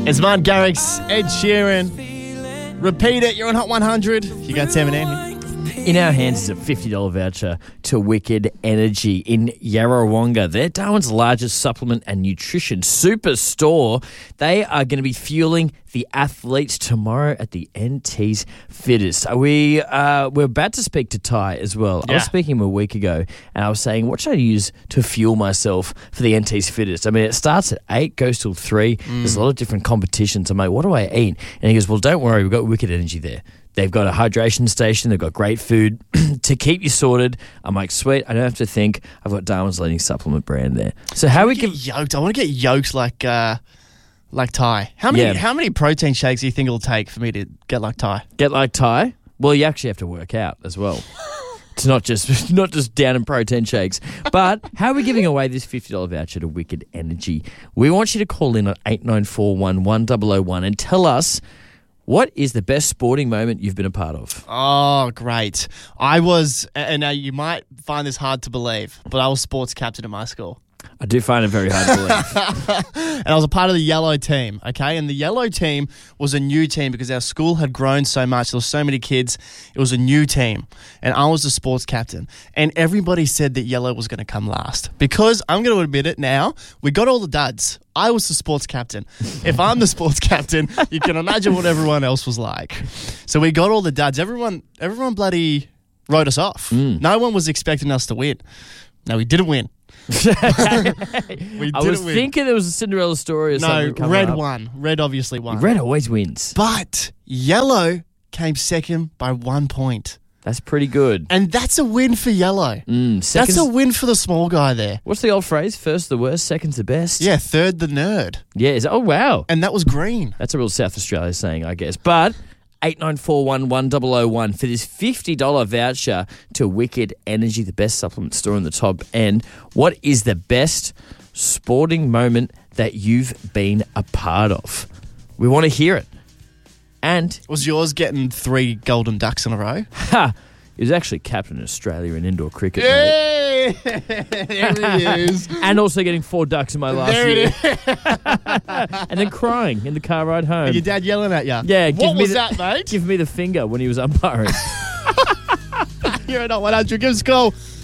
It's Martin Garrix, Ed Sheeran. Repeat it, you're on Hot 100. You got Sam and Andy. In our hands is a $50 voucher to Wicked Energy in Yarrawonga. They're Darwin's largest supplement and nutrition superstore. They are going to be fueling the athletes tomorrow at the NT's Fittest. We're about to speak to Ty as well. Yeah. I was speaking to him a week ago, and I was saying, what should I use to fuel myself for the NT's Fittest? I mean, it starts at 8, goes till 3. There's a lot of different competitions. I'm like, what do I eat? And he goes, well, don't worry, we've got Wicked Energy there. They've got a hydration station. They've got great food to keep you sorted. I'm like, sweet. I don't have to think. I've got Darwin's leading supplement brand there. So how we can Yoked. I want to get yoked like Ty. How many protein shakes do you think it'll take for me to get like Ty? get like Ty? Well, you actually have to work out as well. It's not just down in protein shakes. But how are we giving away this $50 voucher to Wicked Energy? We want you to call in on 8941 1001 and tell us, what is the best sporting moment you've been a part of? Oh, great. I was, and now you might find this hard to believe, but I was sports captain at my school. I do find it very hard to believe. And I was a part of the yellow team, okay? And the yellow team was a new team because our school had grown so much. There were so many kids. It was a new team. And I was the sports captain. And everybody said that yellow was going to come last. Because, I'm going to admit it now, we got all the duds. I was the sports captain. If I'm the sports captain, you can imagine what everyone else was like. So we got all the duds. Everyone bloody wrote us off. No one was expecting us to win. No, we didn't win. I was thinking there was a Cinderella story or something. No, red won. Red obviously won. Red always wins. But yellow came second by 1 point. That's pretty good. And that's a win for yellow. That's a win for the small guy there. What's the old phrase? First the worst, second's the best? Yeah, third the nerd. Yeah. Oh, wow. And that was green. That's a real South Australia saying, I guess. But 8941 1001 for this $50 voucher to Wicked Energy, the best supplement store in the top end. What is the best sporting moment that you've been a part of? We want to hear it. And Was yours getting 3 golden ducks in a row? he was actually captain of Australia in indoor cricket. Mate. Yeah, there he is. And also getting 4 ducks in my last There year. it is. And then crying in the car ride home. Your dad yelling at you. Yeah, What was that, mate? Give me the finger when he was umpiring. You're at Hot 100. Give us a call.